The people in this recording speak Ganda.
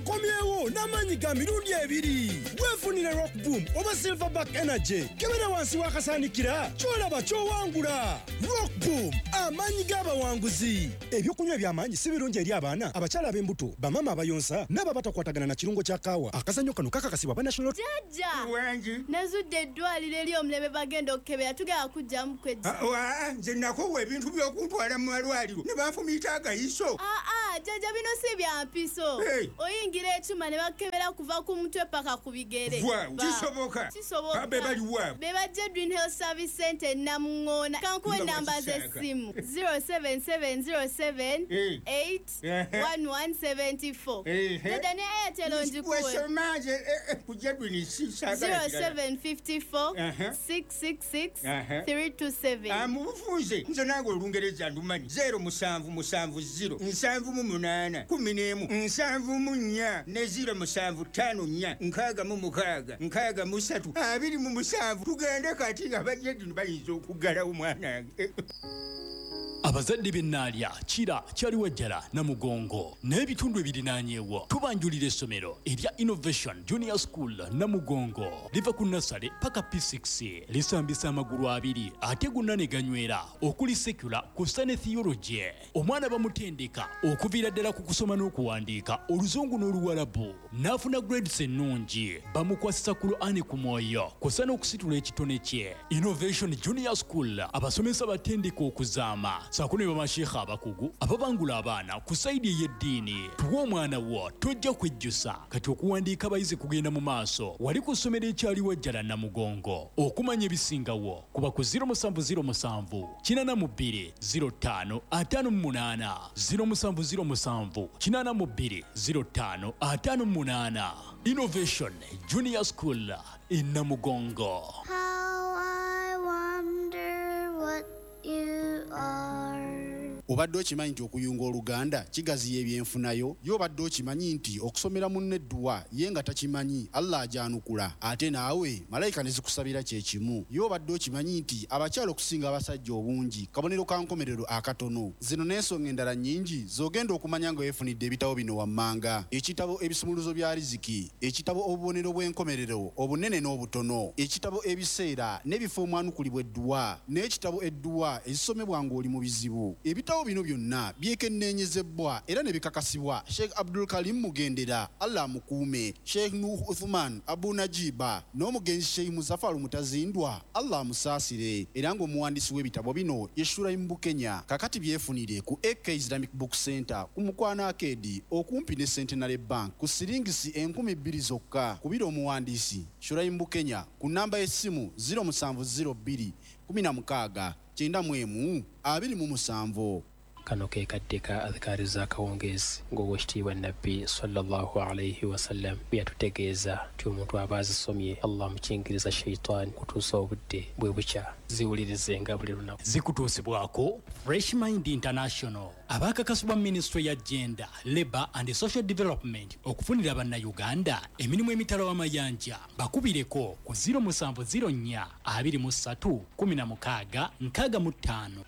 akomyewo n'amaanyi ga mirundi ebiri. Weefunire Rock Boom oba Silverback Energy. Kebera wansi w'akasaanikira ky'olaba ky'owangula. Rock Boom, amaanyi g'abawanguzi. Ebyokunywa eby'amaanyi si birungi eri abaana, abakyala ab'embuto, bamama abayonsa n'abo abatakwatagana na kirungo kya kaawa. Akazannyo kano kakakasibwa ba National Jajja. Wangi. Nazudde eddwaliro eri omulebe bagenda okukebera tugenda kujjamu kwejja. Nze nakowa ebintu by'okuntwala mu malwaliro ne banfumiita agayiso. Jajja bino si bya mpiso. Oyingira ekyuma ne bakebera kuva ku mutwe paka ku bigere. Kisoboka. Be bali wa. Be bajja Dream Health Service Center Namungoona. Kankuwe namba z'essimu 07707 81174. Jajja ne Airtel onjikuwe. 0754 666 327. Amubufunze nze nange Olungereza ndumanyi 0770 788 11 7 ne 0754 666 23 tugende kati nga bajja dino bayinza okuggalawo mwanange. Abazadde b'ennaalya Kira Kyaliwajjala Namugongo n'ebitundu ebirinaanyeewo tubanjulira essomero erya Innovation Junior School Namugongo liva ku nasale paka P6 lisambisa amagulu abiri ate gonna ne ganywera okuli secular kussa ne theology. Omwana bamutendeka okuviira ddala ku kusoma n'okuwandiika Oluzungu n'Oluwalabu n'afuna grades ennungi bamukwasisa ku Qur'ani ku mwoyo kussa n'okusitula ekitone kye. Innovation Junior School abasomesa batendeka okuzaama saako ne bamasheekha abakugu ababangula abaana ku sayidi ey'eddiini. Tuwa omwana wo tojja kwejjusa kati okuwandiika abayizi kugenda mu maaso. Wali ku ssomero ekyaliwajjala Namugongo. Okumanya ebisingawo kuba ku 0707 42 05 58 0707 82 05 58. Innovation Junior School in Namugongo. How I wonder what you are. Obadde okimanyi nti okuyunga Oluganda kigaziya ebyenfunayo? Y'obadde okimanyi nti okusomera munne edduwa ye nga takimanyi Allah ajanukula ate naawe malayika ne zikusabira kye kimu? Y'obadde okimanyi nti abakyala okusinga abasajja obungi kabonero ka nkomerero akatono? Zino n'ensonga endala nnyingi z'ogenda okumanya nga weefunidde ebitabo bino wammanga: ekitabo ebisumuluzo bya riziki, ekitabo obubonero bw'enkomerero obunene n'obutono, ekitabo ebiseera n'ebifo omwanukulibwa edduwa, n'ekitabo edduwa ezisomebwa ng'oli mu bizibu. Ebitabo bino byonna byekenneenyezebwa era ne bikakasibwa Sheikh Abdul Karim Mugendera, Allah mukuume, Sheikh Nuh Uthman Abu Najiba n'omugenzi Sheikh Muzafaru Mutazindwa, Allah musaasire, era ng'omuwandiisi w'ebitabo bino ye Shuraim Bukenya. Kakati byefunire ku AK Islamic Book Center ku Mukwana Arcade okumpi ne Centenary Bank ku siringisi 2,000 zokka. Kubira omuwandiisi Shuraim Bukenya ku namba y'essimu 0702 16 91 27. Kano ke kaddeka adhikari za kawongezi ng'owekitiibwa Nabbi sallallahu alayhi wasallam byatutegeeza nti omuntu aba azisomye Allah mukingiriza shayitaani kutuusa obudde bwe bukya ziwulirizenga buli lunaku. Zikutuusibwako Fresh Mind International abakakasibwa Ministry ya Gender, Labour and Social Development okufunira bannayuganda emirimu emitala w'amayanja. Bakubireko ku 0704 23 16 65